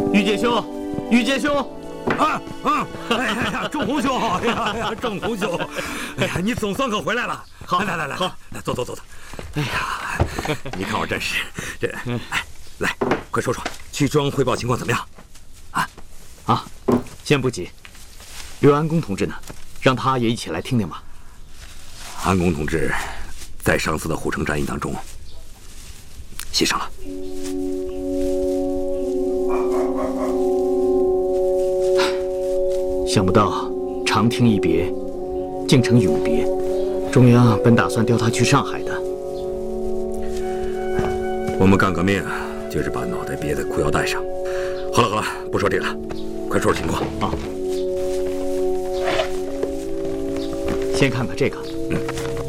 玉阶兄，玉阶兄， 哎呀，仲红兄，哎呀，仲红兄，哎呀，你总算可回来了。好，来， 好， 来，坐。哎呀，你看我这是，哎，来，快说说，去庄汇报情况怎么样？ 先不急，刘安公同志呢？让他也一起来听听吧。 安公同志在上次的虎城战役当中牺牲了。 想不到长亭一别，竟成永别。中央本打算调他去上海的。 我们干革命就是把脑袋别在裤腰带上。好了，不说这个了，快说说情况啊。 先看看这个。